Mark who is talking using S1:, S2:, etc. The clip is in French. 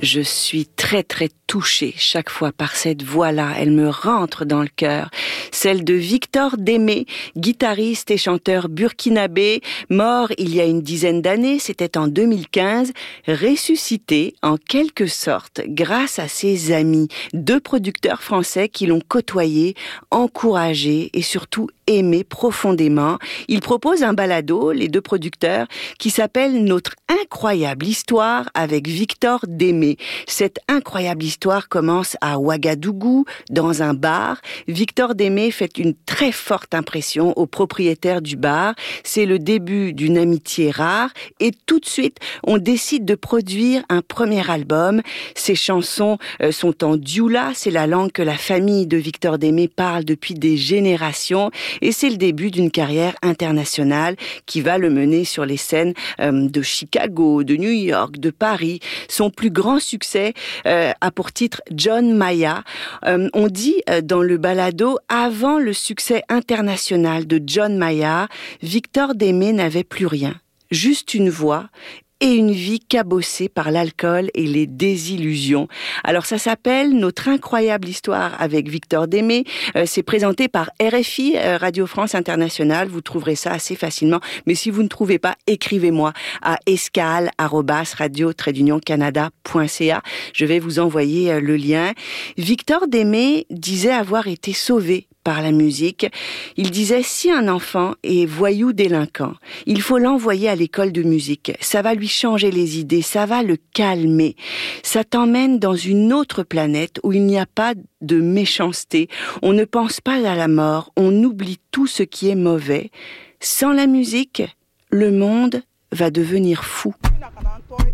S1: Je suis très très touchée chaque fois par cette voix-là. Elle me rentre dans le cœur. Celle de Victor Démé, guitariste et chanteur burkinabé, mort il y a une dizaine d'années, c'était en 2015, ressuscité en quelque sorte grâce à ses amis, 2 producteurs français qui l'ont côtoyé, encouragé et surtout aimé profondément. Ils proposent un balado, les 2 producteurs, qui s'appelle Notre incroyable histoire avec Victor Démé. Cette incroyable histoire commence à Ouagadougou, dans un bar. Victor Démé fait une très forte impression au propriétaire du bar. C'est le début d'une amitié rare et tout de suite, on décide de produire un premier album. Ces chansons sont en dioula, c'est la langue que la famille de Victor Démé parle depuis des générations et c'est le début d'une carrière internationale qui va le mener sur les scènes de Chicago, de New York, de Paris. Son plus grand succès a pour titre John Maya. On dit dans le balado, avant le succès international de John Maya, Victor Démé n'avait plus rien, juste une voix et une vie cabossée par l'alcool et les désillusions. Alors ça s'appelle Notre incroyable histoire avec Victor Démé. C'est présenté par RFI, Radio France Internationale. Vous trouverez ça assez facilement. Mais si vous ne trouvez pas, écrivez-moi à escale@radio-canada.ca. Je vais vous envoyer le lien. Victor Démé disait avoir été sauvé par la musique. Il disait, si un enfant est voyou délinquant, il faut l'envoyer à l'école de musique. Ça va lui changer les idées, ça va le calmer. Ça t'emmène dans une autre planète où il n'y a pas de méchanceté. On ne pense pas à la mort, on oublie tout ce qui est mauvais. Sans la musique, le monde va devenir fou.